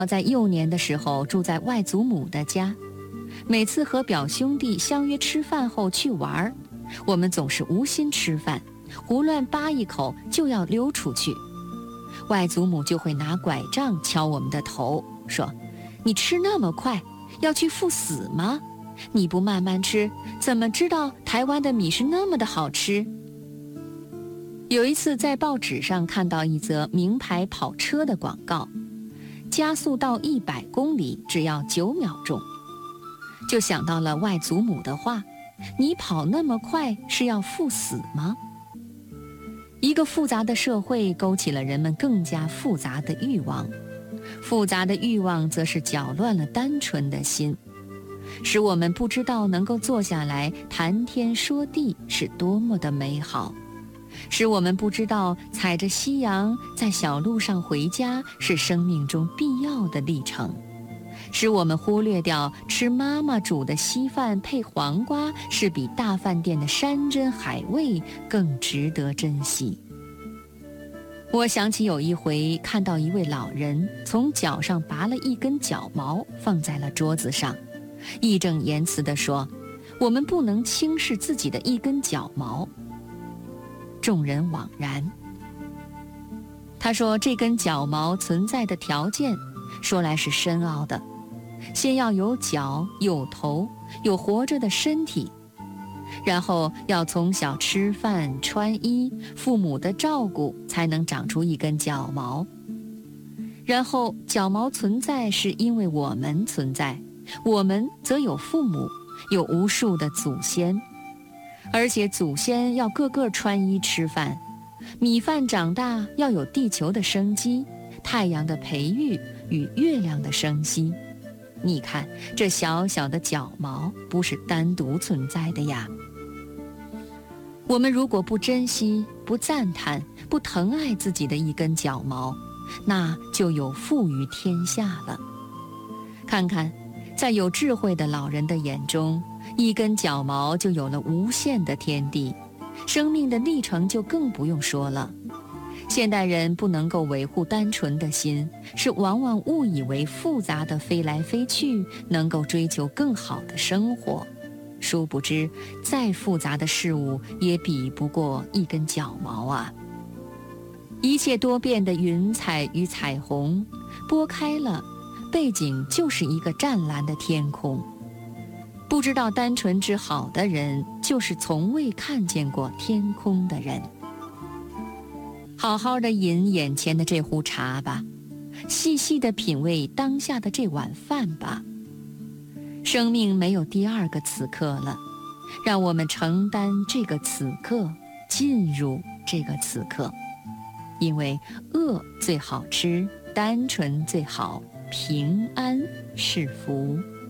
在幼年的时候住在外祖母的家，每次和表兄弟相约吃饭后去玩，我们总是无心吃饭，胡乱扒一口就要溜出去。外祖母就会拿拐杖敲我们的头，说：“你吃那么快，要去赴死吗？你不慢慢吃，怎么知道台湾的米是那么的好吃？”有一次在报纸上看到一则名牌跑车的广告，加速到100公里只要9秒钟，就想到了外祖母的话：“你跑那么快是要赴死吗？”一个复杂的社会勾起了人们更加复杂的欲望，复杂的欲望则是搅乱了单纯的心，使我们不知道能够坐下来谈天说地是多么的美好，使我们不知道踩着夕阳在小路上回家是生命中必要的历程，使我们忽略掉吃妈妈煮的稀饭配黄瓜是比大饭店的山珍海味更值得珍惜。我想起有一回看到一位老人从脚上拔了一根脚毛放在了桌子上，义正言辞地说：“我们不能轻视自己的一根脚毛。”众人惘然。他说这根脚毛存在的条件说来是深奥的，先要有脚有头有活着的身体，然后要从小吃饭穿衣，父母的照顾才能长出一根脚毛，然后脚毛存在是因为我们存在，我们则有父母，有无数的祖先，而且祖先要个个穿衣吃饭，米饭长大要有地球的生机，太阳的培育与月亮的生息。你看这小小的脚毛不是单独存在的呀。我们如果不珍惜、不赞叹、不疼爱自己的一根脚毛，那就有负于天下了。看看在有智慧的老人的眼中，一根脚毛就有了无限的天地，生命的历程就更不用说了。现代人不能够维护单纯的心，是往往误以为复杂的飞来飞去能够追求更好的生活，殊不知再复杂的事物也比不过一根脚毛啊。一切多变的云彩与彩虹，拨开了，背景就是一个湛蓝的天空。不知道单纯之好的人，就是从未看见过天空的人。好好的饮眼前的这壶茶吧，细细的品味当下的这碗饭吧。生命没有第二个此刻了，让我们承担这个此刻，进入这个此刻。因为饿最好吃，单纯最好，平安是福。